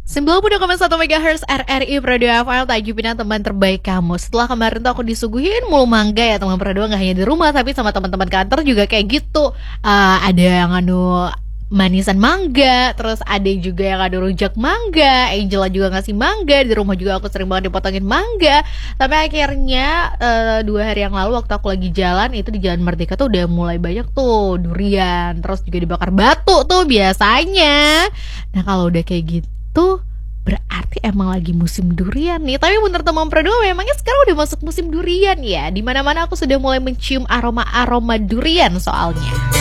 90,1 MHz RRI Pro 2 FM, Tajuk Pinang teman terbaik kamu. Setelah kemarin tuh aku disuguhin mulu mangga ya teman Pro 2, gak hanya di rumah tapi sama teman-teman kantor juga kayak gitu. Ada yang manisan mangga, terus ada juga yang ada rujak mangga, Angela juga ngasih mangga, di rumah juga aku sering banget dipotongin mangga. Tapi akhirnya 2 hari yang lalu waktu aku lagi jalan, itu di Jalan Merdeka tuh udah mulai banyak tuh durian, terus juga dibakar batu tuh biasanya. Nah kalau udah kayak gitu berarti emang lagi musim durian nih. Tapi menurut teman Pro 2, memangnya sekarang udah masuk musim durian ya? Dimana-mana aku sudah mulai mencium aroma-aroma durian soalnya.